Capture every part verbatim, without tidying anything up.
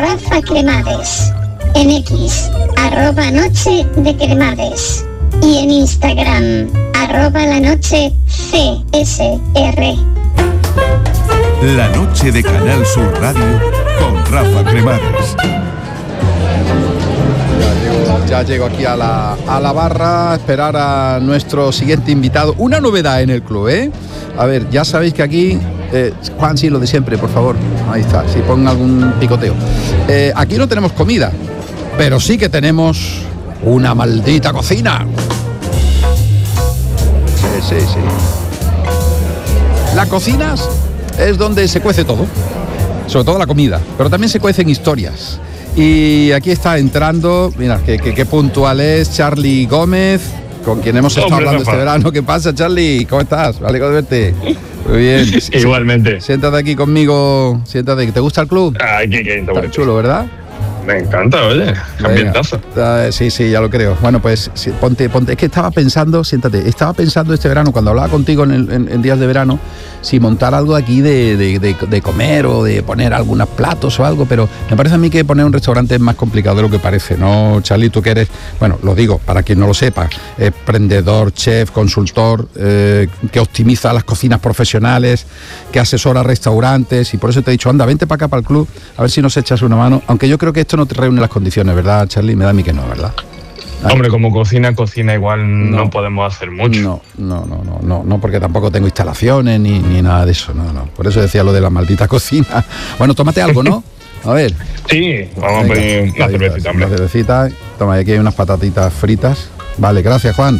Rafa Cremades. En X, arroba Noche de Cremades. Y en Instagram, arroba la noche C S R. La noche de Canal Sur Radio con Rafa Cremades. Ya llego aquí a la, a la barra a esperar a nuestro siguiente invitado. Una novedad en el club, ¿eh? A ver, ya sabéis que aquí... Eh, Juan, sí, lo de siempre, por favor. Ahí está, si pongan algún picoteo. Eh, aquí no tenemos comida, pero sí que tenemos una maldita cocina. Sí, sí, sí. Las cocinas es donde se cuece todo, sobre todo la comida, pero también se cuecen historias. Y aquí está entrando, mira, qué, qué, qué puntual es Charlie Gómez, con quien hemos estado Hombre, hablando Rafa. este verano. ¿Qué pasa, Charlie? ¿Cómo estás? Me alegro de verte. Muy bien. Igualmente. Siéntate aquí conmigo, siéntate. ¿Te gusta el club? Ay, qué, qué Está chulo, ¿verdad? Me encanta, oye. Ambientazo. Uh, sí, sí, ya lo creo. Bueno, pues sí, ponte, ponte. Es que estaba pensando, siéntate, estaba pensando este verano, cuando hablaba contigo en, el, en, en días de verano, si montar algo aquí de, de, de, de comer o de poner algunos platos o algo, pero me parece a mí que poner un restaurante es más complicado de lo que parece, ¿no, Charlie? Tú que eres, bueno, lo digo, para quien no lo sepa, emprendedor, chef, consultor, eh, que optimiza las cocinas profesionales, que asesora restaurantes, y por eso te he dicho, anda, vente para acá, para el club, a ver si nos echas una mano, aunque yo creo que esto no te reúne las condiciones, ¿verdad, Charlie? Me da a mí que no, ¿verdad? Ay. Hombre, como cocina, cocina igual no, No. podemos hacer mucho. No, no, no, no, no, no, porque tampoco tengo instalaciones ni, ni nada de eso, no, no. Por eso decía lo de la maldita cocina. Bueno, tómate algo, ¿no? A ver. Sí, vamos Venga, a pedir una ahí está, cervecita, hombre. Una cervecita. Toma, aquí hay unas patatitas fritas. Vale, gracias, Juan.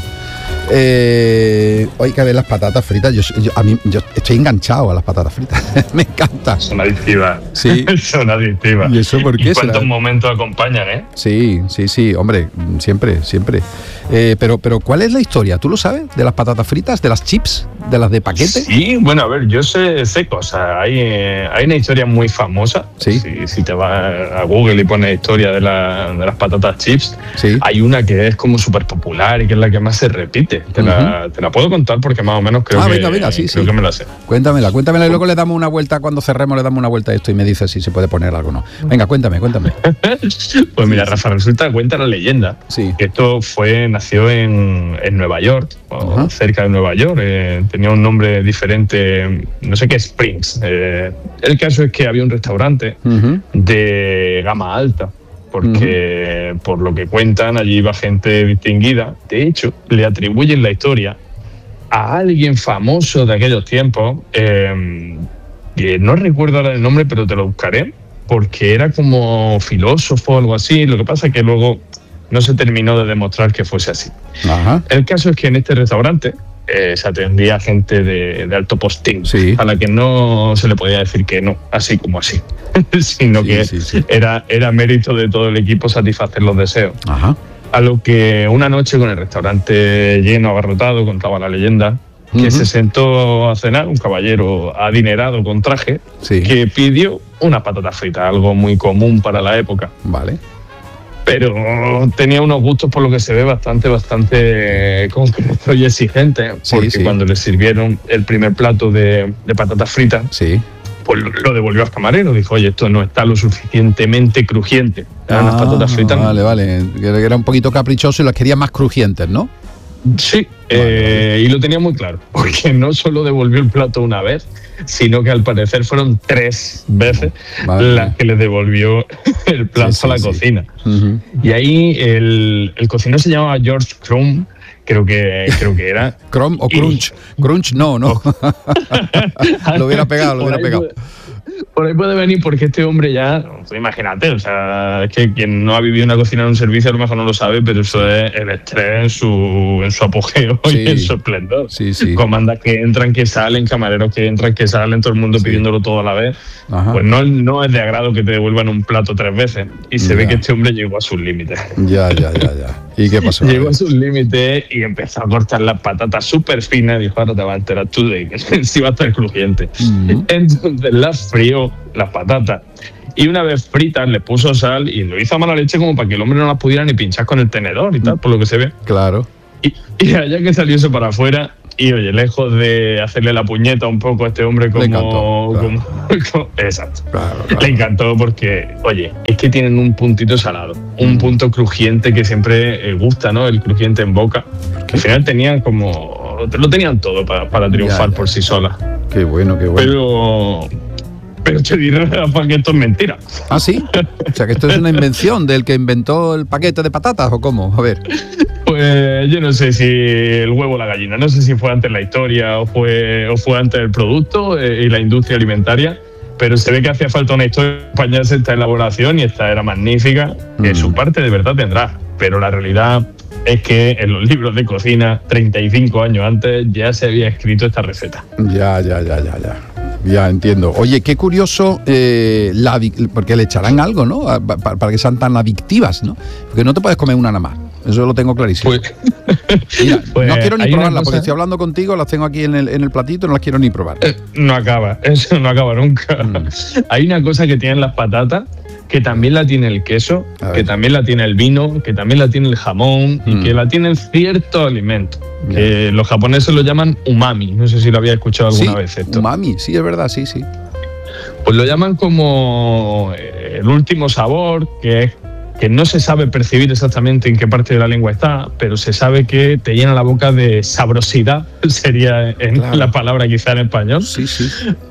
Eh, hoy que ver las patatas fritas. Yo, yo, a mí, yo estoy enganchado a las patatas fritas. Me encanta. Son adictivas. Sí. Son adictivas. ¿Y eso por qué ¿Y cuántos será? momentos acompañan, eh? Sí, sí, sí, hombre, siempre, siempre. Eh, pero, pero, ¿cuál es la historia? ¿Tú lo sabes? ¿De las patatas fritas? ¿De las chips? ¿De las de paquete? Sí, bueno, a ver, yo sé, sé cosas. Hay, eh, hay una historia muy famosa. Sí. Si, si te vas a Google y pones historia de, la, de las patatas chips, Sí. hay una que es como súper popular y que es la que más se repite. Te, la, te la puedo contar porque más o menos creo, Ah, que, venga, venga, sí, creo sí. que me la sé. Cuéntamela, cuéntamela y luego le damos una vuelta, cuando cerremos le damos una vuelta a esto y me dices si se puede poner algo o no. Venga, cuéntame, cuéntame. Pues mira, Rafa, resulta, cuenta la leyenda Sí. que esto fue, nació en, en Nueva York, o Ajá. cerca de Nueva York. Eh, tenía un nombre diferente, no sé qué, Springs. Eh, el caso es que había un restaurante Uh-huh. de gama alta, porque uh-huh. por lo que cuentan, allí iba gente distinguida. De hecho, le atribuyen la historia a alguien famoso de aquellos tiempos, eh, que no recuerdo ahora el nombre, pero te lo buscaré, porque era como filósofo o algo así. Lo que pasa es que luego no se terminó de demostrar que fuese así. Ajá. El caso es que en este restaurante eh, se atendía gente de, de alto postín, Sí. a la que no se le podía decir que no, así como así, sino Sí, que sí, sí. Era, era mérito de todo el equipo satisfacer los deseos. Ajá. A lo que una noche, con el restaurante lleno, abarrotado, contaba la leyenda, que Uh-huh. se sentó a cenar un caballero adinerado con traje, Sí. que pidió una patata frita, algo muy común para la época. Vale. Pero tenía unos gustos, por lo que se ve, bastante, bastante concretos y exigentes, Sí, porque sí. cuando le sirvieron el primer plato de, de patatas fritas, Sí. pues lo, lo devolvió al camarero. Dijo, oye, esto no está lo suficientemente crujiente. Eran unas patatas fritas. Vale, vale. Que era un poquito caprichoso y las quería más crujientes, ¿no? Sí, Vale, eh, vale. y lo tenía muy claro, porque no solo devolvió el plato una vez, sino que al parecer fueron tres veces Vale. las que le devolvió el plato Sí, sí, a la sí. cocina. Uh-huh. Y ahí el, el cocinero se llamaba George Crumb, creo que, creo que era. Chrome o Y- Crunch. Crunch no, no. Lo hubiera pegado, lo Por hubiera ahí pegado. puede- Por ahí puede venir, porque este hombre ya, imagínate, o sea, es que quien no ha vivido una cocina en un servicio a lo mejor no lo sabe, pero eso es el estrés en su, en su apogeo Sí. y en su esplendor. Sí, sí. Comandas que entran, que salen, camareros que entran, que salen, todo el mundo Sí. pidiéndolo todo a la vez. Ajá. Pues no, no es de agrado que te devuelvan un plato tres veces. Y se Ya. ve que este hombre llegó a sus límites. Ya, ya, ya, ya. ¿Y qué pasó? Llegó a sus límites y empezó a cortar las patatas súper finas. Dijo, ahora te vas a enterar tú de que sí va a estar crujiente. Ujú. Entonces las frió, las patatas. Y una vez fritas le puso sal y lo hizo a mala leche, como para que el hombre no las pudiera ni pinchar con el tenedor y tal, por lo que se ve. Claro. Y, y allá que salió eso para afuera, Y oye, lejos de hacerle la puñeta un poco a este hombre como... Le encantó, claro. como, como exacto. Claro, claro. Le encantó porque, oye, es que tienen un puntito salado, un Mm. punto crujiente que siempre eh, gusta, ¿no? El crujiente en boca. Al final tenían como... Lo tenían todo para, para triunfar Ya, ya. por sí solas. Qué bueno, qué bueno. Pero... Pero te diré, Rafa, que esto es mentira. ¿Ah, sí? O sea, que esto es una invención del que inventó el paquete de patatas, ¿o cómo? A ver. Pues yo no sé si el huevo o la gallina, no sé si fue antes la historia o fue, o fue antes el producto eh, y la industria alimentaria, pero se ve que hacía falta una historia para acompañarse esta elaboración y esta era magnífica, que Mm. su parte de verdad tendrá, pero la realidad es que en los libros de cocina, treinta y cinco años antes, ya se había escrito esta receta. Ya, ya, ya, ya, ya. Ya entiendo. Oye, qué curioso, eh, la, adic- porque le echarán algo, ¿no? A- pa- Para que sean tan adictivas, ¿no? Porque no te puedes comer una nada más. Eso lo tengo clarísimo. Pues, Mira, pues no quiero ni hay una probarla, cosa- porque estoy hablando contigo, las tengo aquí en el, en el platito, no las quiero ni probar. Eh, No acaba, eso no acaba nunca. Mm. Hay una cosa que tienen las patatas, que también la tiene el queso, A ver. que también la tiene el vino, que también la tiene el jamón y Mm. que la tienen ciertos alimentos. Ya. Que los japoneses lo llaman umami. No sé si lo había escuchado alguna Sí, vez esto. umami, sí, es verdad, sí, sí. Pues lo llaman como eh, el último sabor, que es que no se sabe percibir exactamente en qué parte de la lengua está, pero se sabe que te llena la boca de sabrosidad, sería en Claro. la palabra quizá en español. Sí, sí.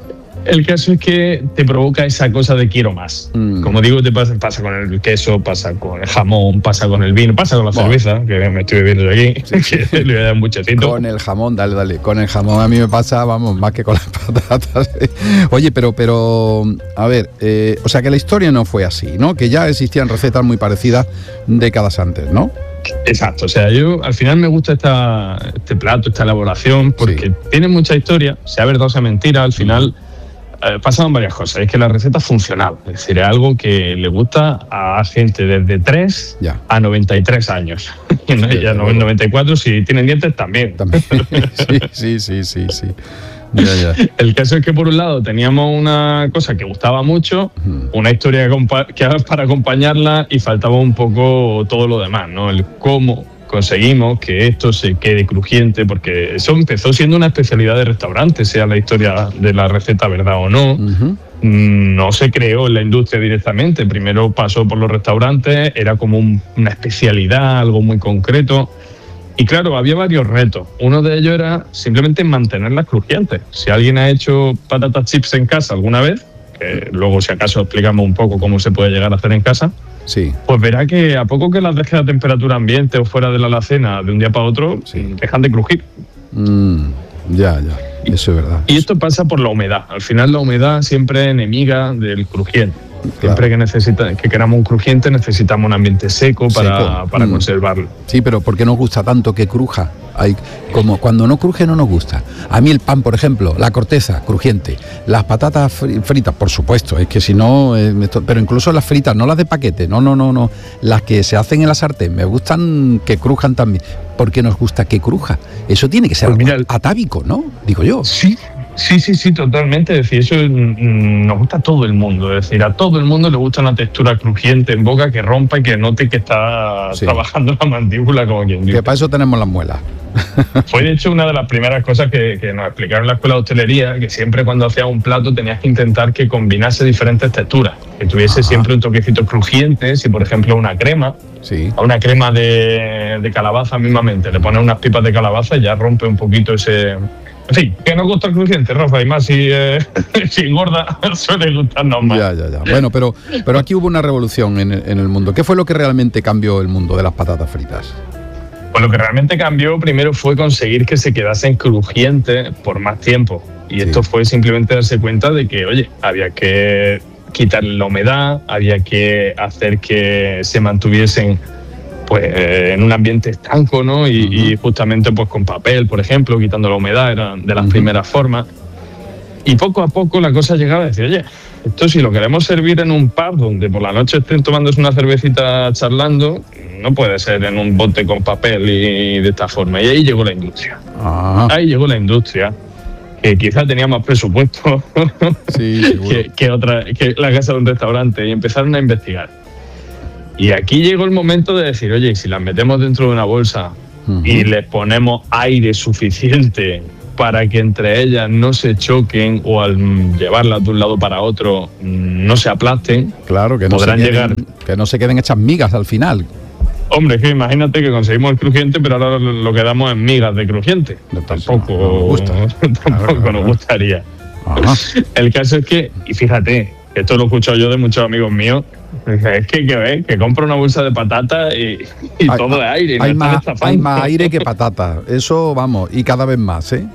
El caso es que te provoca esa cosa de quiero más. Mm. Como digo, te pasa, pasa con el queso, pasa con el jamón, pasa con el vino, pasa con la Bueno. cerveza, que me estoy bebiendo de aquí, que le voy a dar un buchecito. Con el jamón, dale, dale. Con el jamón a mí me pasa, vamos, más que con las patatas. Oye, pero, pero, a ver, eh, o sea que la historia no fue así, ¿no? Que ya existían recetas muy parecidas décadas antes, ¿no? Exacto, o sea, yo al final me gusta esta, este plato, esta elaboración, porque Sí. tiene mucha historia, sea verdad o sea mentira, al final eh, pasaban varias cosas. Es que la receta funcionaba, es decir, es algo que le gusta a gente desde tres Ya. a noventa y tres años. Y no, Sí, ya desde no, luego. noventa y cuatro, si tienen dientes también. También. Sí, sí, sí, sí, sí. Ya, ya. El caso es que por un lado teníamos una cosa que gustaba mucho, Ujú. una historia que, compa- que para acompañarla y faltaba un poco todo lo demás, ¿no? El cómo conseguimos que esto se quede crujiente, porque eso empezó siendo una especialidad de restaurante, sea la historia de la receta verdad o no. Ujú. Mm, No se creó en la industria directamente, primero pasó por los restaurantes, era como un- una especialidad, algo muy concreto. Y claro, había varios retos. Uno de ellos era simplemente mantenerlas crujientes. Si alguien ha hecho patatas chips en casa alguna vez, que luego si acaso explicamos un poco cómo se puede llegar a hacer en casa, Sí. pues verá que a poco que las dejes a temperatura ambiente o fuera de la alacena de un día para otro, Sí. dejan de crujir. Mm, ya, ya. Eso es verdad. Y esto pasa por la humedad. Al final la humedad siempre es enemiga del crujiente. Siempre que, necesita, que queramos un crujiente necesitamos un ambiente seco para, Seco. para Mm. conservarlo. Sí, pero ¿por qué nos gusta tanto que cruja? Hay, como cuando no cruje no nos gusta. A mí el pan, por ejemplo, la corteza crujiente, las patatas fri- fritas, por supuesto, es que si no, eh, esto- pero incluso las fritas, no las de paquete, no, no, no, no, las que se hacen en la sartén, me gustan que crujan también. ¿Por qué nos gusta que cruja? Eso tiene que ser Pues algo mira, el- atávico, ¿no? Digo yo. Sí, sí, sí, sí, totalmente. Es decir, eso mm, nos gusta a todo el mundo. Es decir, a todo el mundo le gusta una textura crujiente en boca que rompa y que note que está Sí. trabajando la mandíbula, como quien dice. Que para eso tenemos las muelas. Fue de hecho una de las primeras cosas que, que nos explicaron en la escuela de hostelería, que siempre cuando hacías un plato tenías que intentar que combinase diferentes texturas, que tuviese Ajá. siempre un toquecito crujiente. Si por ejemplo una crema, Sí. a una crema de, de calabaza mismamente, le pones unas pipas de calabaza y ya rompe un poquito ese... En fin, que no gusta el crujiente, Rafa, y más si, eh, si engorda, suele gustarnos más. Ya, ya, ya. Bueno, pero, pero aquí hubo una revolución en el, en el mundo. ¿Qué fue lo que realmente cambió el mundo de las patatas fritas? Pues lo que realmente cambió primero fue conseguir que se quedasen crujientes por más tiempo. Y Sí. esto fue simplemente darse cuenta de que, oye, había que quitarle la humedad, había que hacer que se mantuviesen pues eh, en un ambiente estanco, ¿no? Y, Ujú. y justamente pues con papel, por ejemplo, quitando la humedad, era de las Ujú. primeras formas. Y poco a poco la cosa llegaba a decir, oye, esto si lo queremos servir en un pub donde por la noche estén tomándose una cervecita charlando, no puede ser en un bote con papel y de esta forma. Y ahí llegó la industria. Ah, Ahí llegó la industria, que quizás tenía más presupuesto sí, seguro. que, que, otra, que la casa de un restaurante, y empezaron a investigar. Y aquí llegó el momento de decir, oye, ¿y si las metemos dentro de una bolsa uh-huh. y les ponemos aire suficiente para que entre ellas no se choquen o al llevarlas de un lado para otro no se aplasten, claro, que no podrán se queden, llegar... que no se queden hechas migas al final. Hombre, es que imagínate que conseguimos el crujiente, pero ahora lo que damos es migas de crujiente. No, tampoco no nos gusta. tampoco Claro, claro. nos gustaría. Ajá. El caso es que, y fíjate, esto lo he escuchado yo de muchos amigos míos, es que, que ves, que compro una bolsa de patatas y, y Hay- todo es aire. y Hay, no más, están hay estafando. más aire que patata. Eso, vamos, y cada vez más, ¿eh?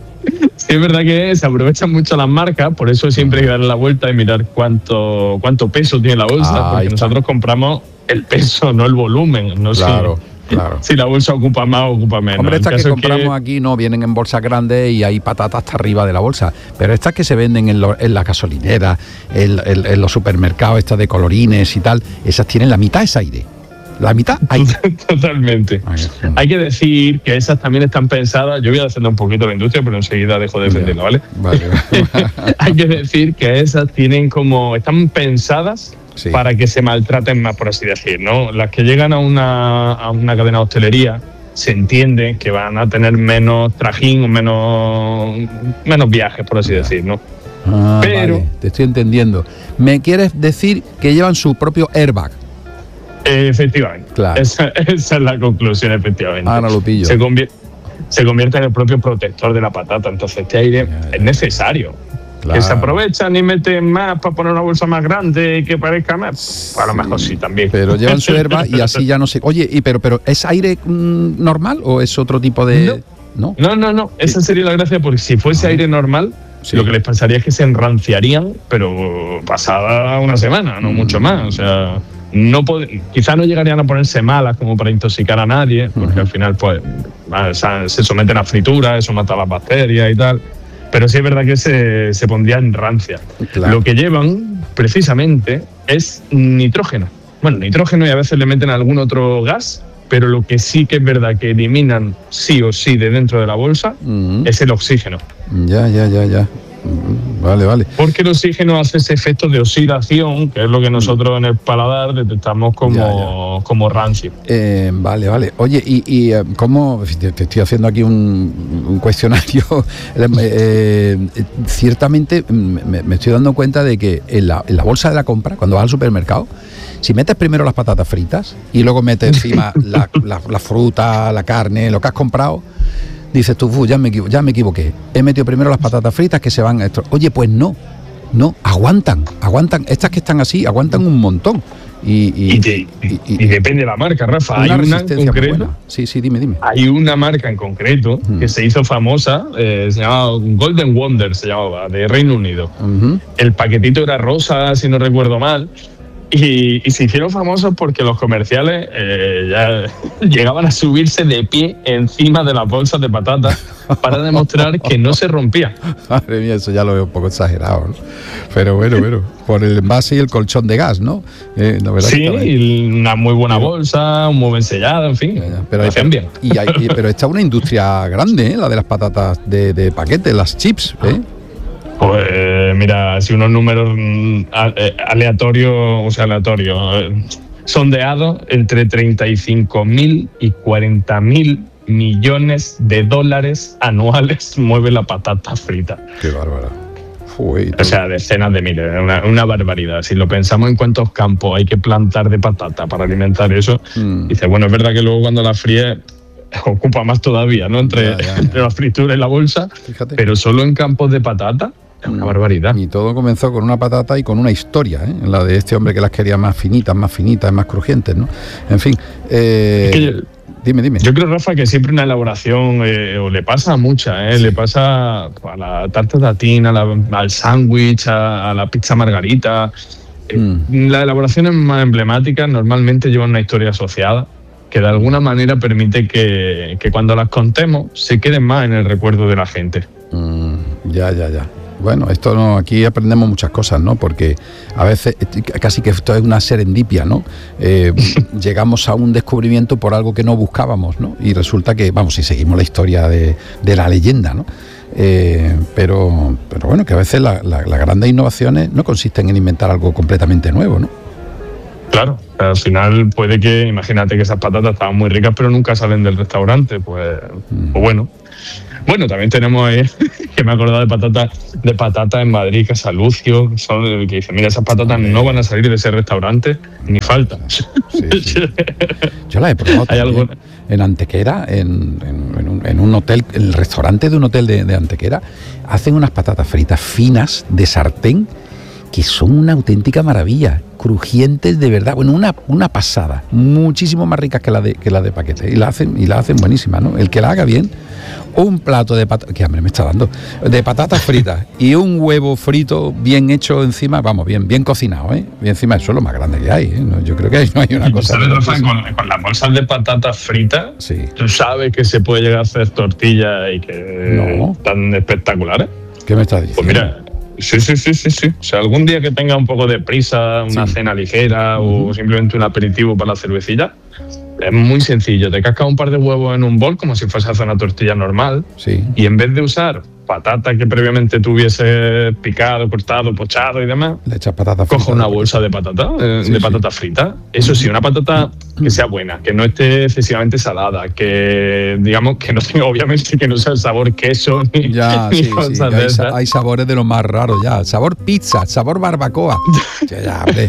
Sí, es verdad que se aprovechan mucho las marcas, por eso siempre hay que darle la vuelta y mirar cuánto cuánto peso tiene la bolsa, Ah, ahí porque está. nosotros compramos el peso, no el volumen, no Claro, si, claro. si la bolsa ocupa más o ocupa menos. Hombre, El estas que caso es compramos aquí no vienen en bolsas grandes y hay patatas hasta arriba de la bolsa. Pero estas que se venden en, lo- en la gasolinera, en, en- en los supermercados, estas de colorines y tal, esas tienen la mitad es aire. La mitad aire. Totalmente. Ay, sí. Hay que decir que esas también están pensadas, yo voy a defender un poquito la industria, pero enseguida dejo de defenderla, ¿vale? Vale. Hay que decir que esas tienen como, están pensadas Sí. para que se maltraten más, por así decir, ¿no? Las que llegan a una, a una cadena de hostelería se entiende que van a tener menos trajín o menos, menos viajes, por así Ya. decir, ¿no? Ah, Pero- vale, te estoy entendiendo. ¿Me quieres decir que llevan su propio airbag? Efectivamente. Claro. Esa, esa es la conclusión, efectivamente. Ahora lo pillo. Se convierte, se convierte en el propio protector de la patata. Entonces, este aire Ya, ya. es necesario. Claro. Que se aprovechan y meten más para poner una bolsa más grande y que parezca más. Pues a lo mejor sí también. Pero llevan su airbag y así ya no sé. Oye, y pero, pero ¿es aire mm, normal o es otro tipo de...? No. No, no, no. Esa sería la gracia, porque si fuese aire normal, Sí. lo que les pasaría es que se enranciarían, pero pasada una semana, no Mm. mucho más. O sea, no pod- quizá no llegarían a ponerse malas como para intoxicar a nadie, porque Ujú. al final pues o sea, se someten a fritura, eso mata las bacterias y tal. Pero sí es verdad que se, se pondría en rancia. Claro. Lo que llevan, precisamente, es nitrógeno. Bueno, nitrógeno y a veces le meten algún otro gas, pero lo que sí que es verdad que eliminan sí o sí de dentro de la bolsa Mm. es el oxígeno. Ya, ya, ya, ya. Mm, Vale, vale. Porque el oxígeno hace ese efecto de oxidación, que es lo que nosotros en el paladar detectamos como, Ya, como rancio. Eh, vale, vale. Oye, ¿y, y eh, cómo? Te, te estoy haciendo aquí un, un cuestionario. Eh, eh, ciertamente mm, me, me estoy dando cuenta de que en la, en la bolsa de la compra, cuando vas al supermercado, si metes primero las patatas fritas y luego metes encima la, la- la fruta, la carne, lo que has comprado, dices tú, "Fu, ya me, equivo- ya me equivoqué. He metido primero las patatas fritas que se van a esto". Oye, pues no, no, aguantan, aguantan. Estas que están así, aguantan un montón. Y, y- Y, de- y- y- y depende de la marca, Rafa. una Hay una en resistencia muy concreto. buena. Sí, sí, dime, dime. Hay una marca en concreto Mm. que se hizo famosa, eh, se llamaba Golden Wonder, se llamaba, de Reino Unido. Ujú. El paquetito era rosa, si no recuerdo mal. Y, y se hicieron famosos porque los comerciales eh, ya llegaban a subirse de pie encima de las bolsas de patatas para demostrar que no se rompía. Madre mía, eso ya lo veo un poco exagerado, ¿no? Pero bueno, bueno, por el envase y el colchón de gas, ¿no? Eh, la verdad que Sí, estaba ahí. y una muy buena bolsa, muy bien sellada, en fin. Ya, ya, Pero, lo hacían bien. y hay- y- pero está una industria grande, ¿eh? La de las patatas de, de paquete, las chips, ¿eh? Pues eh, mira, así unos números mm, a- eh, aleatorios, o sea, aleatorios, eh, sondeados entre treinta y cinco mil y cuarenta mil millones de dólares anuales mueve la patata frita. Qué bárbara. Uy, O sea, decenas de miles, una, una barbaridad. Si lo pensamos en cuántos campos hay que plantar de patata para alimentar eso, Mm. dice, bueno, es verdad que luego cuando la fríes ocupa más todavía, ¿no? Entre, Ya, ya, ya. entre la fritura y la bolsa, Fíjate. pero solo en campos de patata es una Mm. barbaridad. Y todo comenzó con una patata y con una historia, ¿eh? La de este hombre que las quería más finitas, más finitas, más crujientes, ¿no? En fin. eh, Es que yo- dime, dime. Yo creo, Rafa, que siempre una elaboración, eh, o le pasa a muchas, eh, le pasa a la tarta tatín, a la- al sándwich, a, a la pizza margarita. Eh, Mm. Las elaboraciones más emblemáticas normalmente llevan una historia asociada que de alguna manera permite que, que cuando las contemos se queden más en el recuerdo de la gente. Mm, ya, ya, ya. Bueno, esto no, aquí aprendemos muchas cosas, ¿no? Porque a veces eh, casi que esto es una serendipia, ¿no? Eh, llegamos a un descubrimiento por algo que no buscábamos, ¿no? Y resulta que, vamos, si seguimos la historia de, de la leyenda, ¿no? Eh, pero, pero bueno, que a veces la- la- las grandes innovaciones no consisten en inventar algo completamente nuevo, ¿no? claro, al final puede que, imagínate que esas patatas estaban muy ricas, pero nunca salen del restaurante, pues, mm. pues bueno. Bueno, también tenemos ahí, que me he acordado de patatas de patatas en Madrid, Casa Lucio, que, son, que dicen, mira, esas patatas no van a salir de ese restaurante ni falta. Sí, sí. Yo las he probado también, en Antequera, en, en, en, un, en un hotel, el restaurante de un hotel de, de Antequera, hacen unas patatas fritas finas de sartén que son una auténtica maravilla, crujientes de verdad, bueno, una, una pasada, muchísimo más ricas que la de que la de paquete, y la hacen y la hacen buenísima, ¿no? El que la haga bien, un plato de patatas, que hambre me está dando, de patatas fritas y un huevo frito bien hecho encima, vamos, bien bien cocinado, ¿eh? Bien encima, eso es lo más grande que hay, ¿eh? No, yo creo que ahí no hay una cosa. ¿Sabes, Rafa, con, con las bolsas de patatas fritas, sí. Tú sabes que se puede llegar a hacer tortillas y que no. Tan espectaculares? ¿Qué me estás diciendo? Pues mira, Sí, sí, sí, sí, sí. O sea, algún día que tenga un poco de prisa, una sí. cena ligera uh-huh. o simplemente un aperitivo para la cervecilla, es muy sencillo. Te cascas un par de huevos en un bol como si fuese a hacer una tortilla normal sí. y en vez de usar patata que previamente tuviese picado, cortado, pochado y demás, le echas patata frita. Coge una bolsa de patata, eh, sí, de patata sí. frita. Eso sí, una patata que sea buena, que no esté excesivamente salada, que digamos que no tenga, obviamente, que no sea el sabor queso ni, ya, ni sí, sí. Hay, hay sabores de lo más raros ya. Sabor pizza, sabor barbacoa. ya, ya, hombre.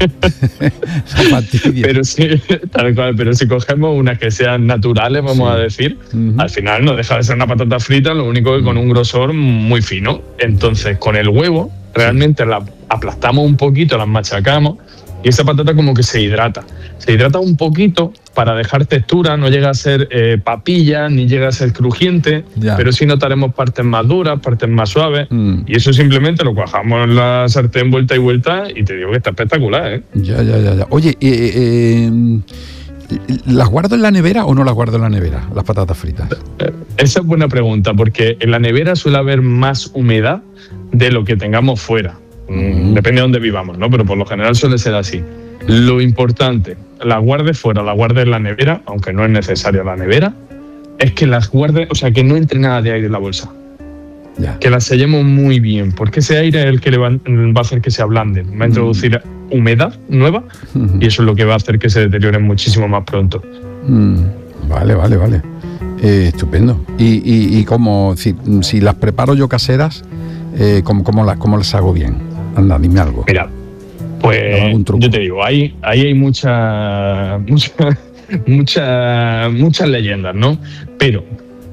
pero sí, tal cual, pero si cogemos unas que sean naturales, vamos sí. a decir, uh-huh. al final no deja de ser una patata frita, lo único que con un grosor muy fino. Entonces, con el huevo, realmente la aplastamos un poquito, las machacamos y esa patata como que se hidrata. Se hidrata un poquito para dejar textura, no llega a ser eh, papilla, ni llega a ser crujiente, ya. Pero sí notaremos partes más duras, partes más suaves, mm. y eso simplemente lo cuajamos en la sartén vuelta y vuelta y te digo que está espectacular, ¿eh? Ya, ya, ya, ya. Oye, eh, eh, ¿las guardo en la nevera o no las guardo en la nevera, las patatas fritas? Esa es buena pregunta, porque en la nevera suele haber más humedad de lo que tengamos fuera. Mm. Depende de dónde vivamos, ¿no? Pero por lo general suele ser así. Lo importante, las guardes fuera, las guardes en la nevera, aunque no es necesaria la nevera, es que las guardes, o sea, que no entre nada de aire en la bolsa. Ya. Que las sellemos muy bien, porque ese aire es el que le va, va a hacer que se ablanden, va a introducir mm. humedad nueva mm. y eso es lo que va a hacer que se deterioren muchísimo más pronto. Mm. Vale, vale, vale. Eh, estupendo. Y, y, y como si, si las preparo yo caseras, eh, ¿cómo, cómo, las, ¿cómo las hago bien? Anda, dime algo. Mira, pues yo te digo, ahí, ahí hay muchas mucha, mucha, muchas leyendas, ¿no? Pero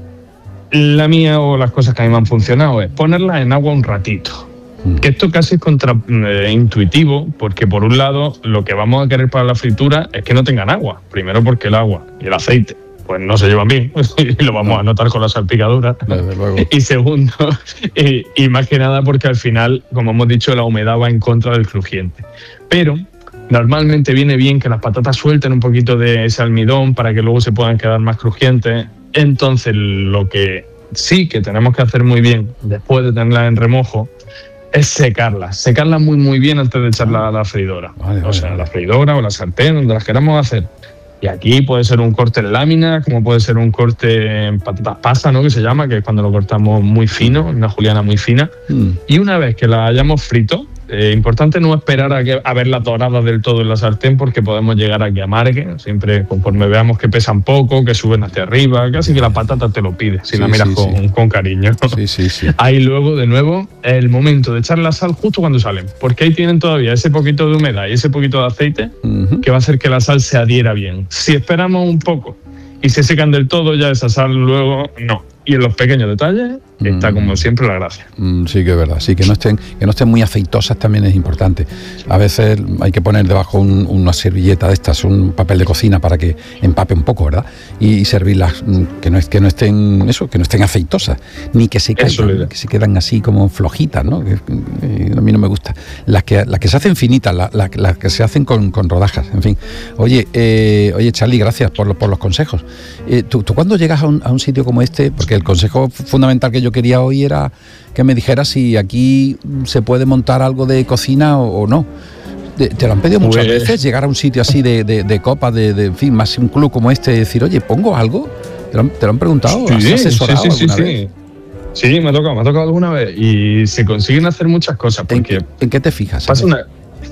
la mía o las cosas que a mí me han funcionado es ponerlas en agua un ratito. Mm. Que esto casi es contraintuitivo, eh, porque por un lado lo que vamos a querer para la fritura es que no tengan agua. Primero porque el agua y el aceite pues no se llevan bien y lo vamos no. a notar con la salpicadura. Desde luego. Y segundo, y, y más que nada porque al final, como hemos dicho, la humedad va en contra del crujiente. Pero normalmente viene bien que las patatas suelten un poquito de ese almidón para que luego se puedan quedar más crujientes. Entonces, lo que sí que tenemos que hacer muy bien después de tenerlas en remojo es secarlas. Secarlas muy, muy bien antes de echarlas a la freidora. Vale, o sea, vale. la freidora o la sartén, donde las queramos hacer. Y aquí puede ser un corte en láminas, como puede ser un corte en patatas pasas, ¿no? Que se llama, que es cuando lo cortamos muy fino, una juliana muy fina. Mm. Y una vez que la hayamos frito, eh, importante no esperar a, que, a verlas doradas del todo en la sartén, porque podemos llegar a que amarguen. Siempre conforme veamos que pesan poco, que suben hacia arriba, casi que la patata te lo pide, si sí, la miras sí, con, sí. con cariño. Sí, sí, sí. Ahí luego, de nuevo, es el momento de echar la sal justo cuando salen, porque ahí tienen todavía ese poquito de humedad y ese poquito de aceite uh-huh. que va a hacer que la sal se adhiera bien. Si esperamos un poco y se secan del todo, ya esa sal luego no. Y en los pequeños detalles está, como siempre, la gracia. Mm, sí, que es verdad. Sí, que no estén, que no estén muy aceitosas también es importante. A veces hay que poner debajo un, una servilleta de estas, un papel de cocina para que empape un poco, ¿verdad? Y, y servirlas, que no, que no estén eso, que no estén aceitosas, ni que se caigan, que se quedan así como flojitas, ¿no? Que, que a mí no me gusta. Las que, las que se hacen finitas, las la, la que se hacen con, con rodajas, en fin. Oye, eh, oye, Charly, gracias por, por los consejos. Eh, ¿tú, ¿Tú cuando llegas a un, a un sitio como este? Porque el consejo fundamental que yo quería hoy era que me dijeras si aquí se puede montar algo de cocina o, o no. ¿Te, te lo han pedido muchas pues... veces? Llegar a un sitio así de, de, de copas, de, de, en fin, más un club como este, decir, oye, ¿pongo algo? ¿Te lo han, te lo han preguntado? Sí, ¿Has asesorado sí, sí, alguna sí, vez? Sí. Sí, me ha tocado, me ha tocado alguna vez. Y se consiguen hacer muchas cosas. Porque ¿En, ¿en qué te fijas? Pasa una,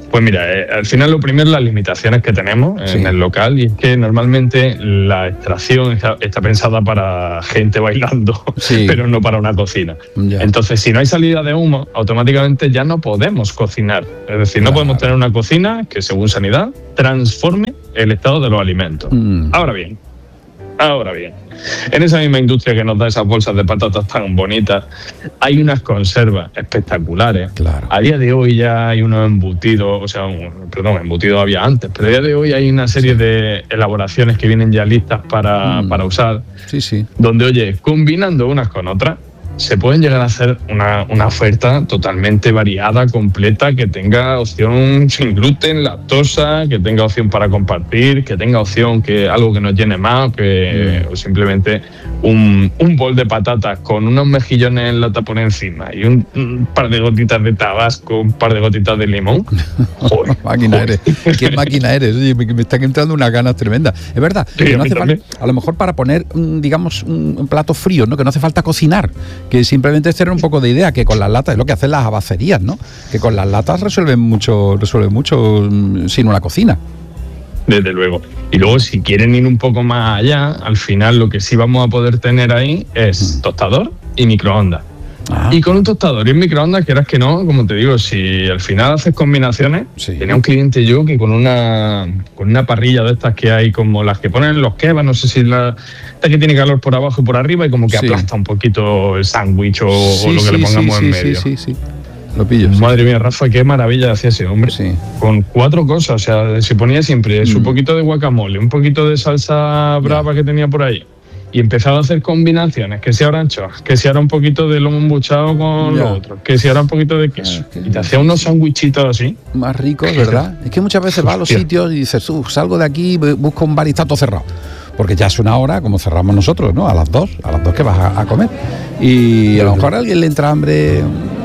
Pues mira, eh, al final lo primero las limitaciones que tenemos en sí. el local, y es que normalmente la extracción está, está pensada para gente bailando, sí. pero no para una cocina. Ya. Entonces, si no hay salida de humo, automáticamente ya no podemos cocinar. Es decir, no claro. podemos tener una cocina que, según Sanidad, transforme el estado de los alimentos. Mm. Ahora bien, ahora bien, en esa misma industria que nos da esas bolsas de patatas tan bonitas, hay unas conservas espectaculares. Claro. A día de hoy ya hay unos embutidos, o sea, un, perdón, embutidos había antes, pero a día de hoy hay una serie sí. de elaboraciones que vienen ya listas para, mm. para usar. Sí, sí. Donde, oye, combinando unas con otras, se pueden llegar a hacer una, una oferta totalmente variada, completa, que tenga opción sin gluten, lactosa, que tenga opción para compartir, que tenga opción que algo que nos llene más, que, mm. o simplemente un, un bol de patatas con unos mejillones en lata por encima y un, un par de gotitas de tabasco, un par de gotitas de limón. Joder, máquina eres. ¿Qué máquina eres? Oye, me, me están entrando unas ganas tremendas. Es verdad, sí, que no hace falta, a lo mejor para poner, digamos, un, un plato frío, ¿no? Que no hace falta cocinar, que simplemente es tener un poco de idea, que con las latas, es lo que hacen las abacerías, ¿no? Que con las latas resuelven mucho, resuelven mucho sin una cocina. Desde luego. Y luego, si quieren ir un poco más allá, al final lo que sí vamos a poder tener ahí es tostador y microondas. Ah. Y con un tostador y un microondas, quieras que no, como te digo, si al final haces combinaciones, sí. tenía un cliente yo que con una con una parrilla de estas que hay, como las que ponen en los kebabs, no sé si la esta que tiene calor por abajo y por arriba y como que sí. aplasta un poquito el sándwich o, sí, o lo que sí, le pongamos sí, en sí, medio. Sí, sí, sí. Lo pillo. Madre sí. mía, Rafa, qué maravilla hacía ese hombre. Sí. Con cuatro cosas, o sea, se ponía siempre mm. su poquito de guacamole, un poquito de salsa brava yeah. que tenía por ahí. Y empezaba a hacer combinaciones, que si ahora anchoas, que si ahora un poquito de lomo embuchado con yeah. lo otro, que si ahora un poquito de queso. Ah, y te hacía unos sándwichitos así. Más ricos, ¿verdad? Es que muchas veces vas a los sitios y dices, uh, salgo de aquí, busco un bar y está todo cerrado. Porque ya es una hora, como cerramos nosotros, ¿no? A las dos, a las dos que vas a, a comer. Y a lo mejor a alguien le entra hambre,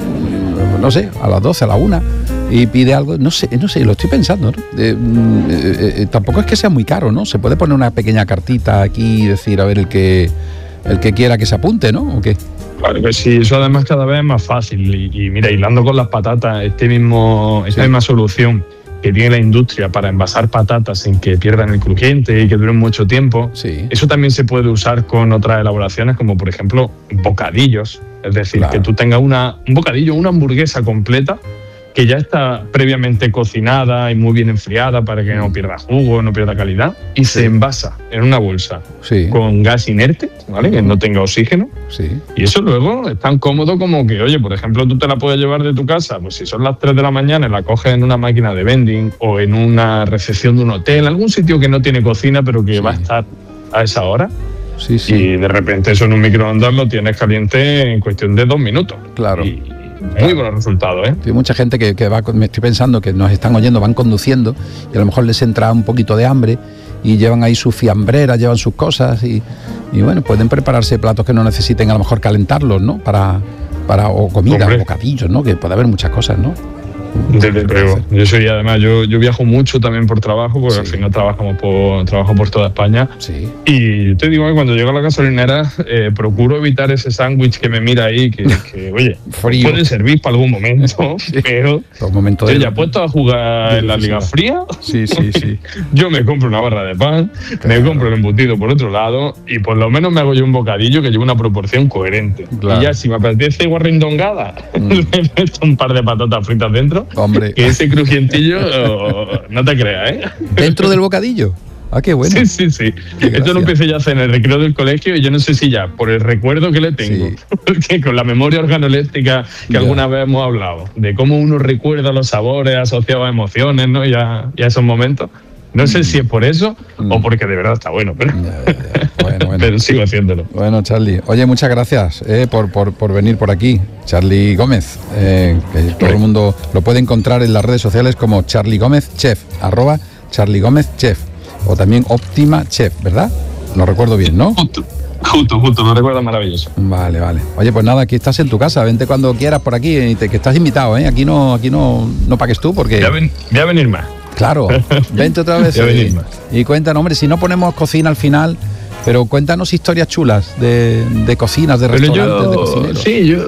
no sé, a las doce, a la una, y pide algo, no sé, no sé, lo estoy pensando, ¿no? Eh, eh, eh, tampoco es que sea muy caro, ¿no? Se puede poner una pequeña cartita aquí y decir, a ver, el que el que quiera que se apunte, ¿no? ¿O qué? Claro que sí, eso además cada vez es más fácil. Y, y mira, hilando con las patatas, este mismo, esta sí. misma solución que tiene la industria para envasar patatas sin que pierdan el crujiente y que duren mucho tiempo, sí. eso también se puede usar con otras elaboraciones, como por ejemplo bocadillos. Es decir, claro. que tú tengas una, un bocadillo, una hamburguesa completa que ya está previamente cocinada y muy bien enfriada para que no pierda jugo, no pierda calidad, y sí. se envasa en una bolsa sí. con gas inerte, ¿vale? Que no tenga oxígeno. Sí. Y eso luego es tan cómodo como que, oye, por ejemplo, tú te la puedes llevar de tu casa, pues si son las tres de la mañana, la coges en una máquina de vending o en una recepción de un hotel, algún sitio que no tiene cocina pero que sí. va a estar a esa hora. Sí, sí. Y de repente eso en un microondas lo tienes caliente en cuestión de dos minutos. Claro. Y, muy buenos resultados, ¿eh? Hay mucha gente que, que va, me estoy pensando que nos están oyendo, van conduciendo y a lo mejor les entra un poquito de hambre y llevan ahí su fiambrera, llevan sus cosas y, y bueno, pueden prepararse platos que no necesiten a lo mejor calentarlos, ¿no? Para, para o comida, o bocadillos, ¿no? Que puede haber muchas cosas, ¿no? Desde luego. Yo soy, además, yo, yo viajo mucho también por trabajo, porque sí. al final trabajamos por, trabajo por toda España. Sí. Y te digo que cuando llego a la gasolinera, eh, procuro evitar ese sándwich que me mira ahí, que, que oye, frío. Puede servir para algún momento, sí. pero momento yo de... ya puesto a jugar en la liga fría. Sí, sí, sí. Yo me compro una barra de pan, claro. me compro el embutido por otro lado, y por lo menos me hago yo un bocadillo que lleve una proporción coherente. Claro. Y ya, si me apetece guarrindongada, mm. le meto un par de patatas fritas dentro. Hombre. Que ese crujientillo, oh, no te creas, ¿eh? ¿Dentro del bocadillo? Ah, qué bueno. Sí, sí, sí. Esto lo empecé ya a hacer en el recreo del colegio y yo no sé si ya, por el recuerdo que le tengo, sí. porque con la memoria organoléctrica que ya. alguna vez hemos hablado, de cómo uno recuerda los sabores asociados a emociones, ¿no? Y a, y a esos momentos. No sé mm. si es por eso mm. o porque de verdad está bueno, pero, ya, ya, ya. Bueno, bueno. pero sigo haciéndolo. Bueno, Charlie, oye, muchas gracias eh, por, por, por venir por aquí. Charlie Gómez, eh, que todo el mundo lo puede encontrar en las redes sociales como Charlie Gómez Chef, arroba Charlie Gómez Chef, o también Óptima Chef, ¿verdad? Lo recuerdo bien, ¿no? Justo, justo, justo, lo recuerdo maravilloso. Vale, vale. Oye, pues nada, aquí estás en tu casa, vente cuando quieras por aquí, y te, que estás invitado, ¿eh? Aquí no, aquí no, no pagues tú porque... Voy a, ven, voy a venir más. Claro, vente otra vez y, y cuéntanos, hombre, si no ponemos cocina al final, pero cuéntanos historias chulas de, de cocinas, de restaurantes, yo, de cocineros. Sí, yo,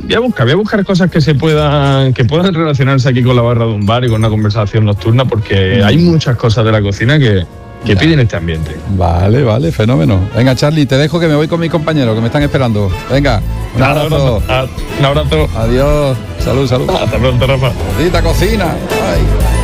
voy a buscar, voy a buscar cosas que se puedan, que puedan relacionarse aquí con la barra de un bar y con una conversación nocturna, porque hay muchas cosas de la cocina que, que piden este ambiente. Vale, vale, fenómeno. Venga, Charlie, te dejo que me voy con mis compañeros que me están esperando. Venga, un Nada, abrazo. Un abrazo. Adiós. Salud, salud. Hasta pronto, Rafa. Maldita cocina. Ay.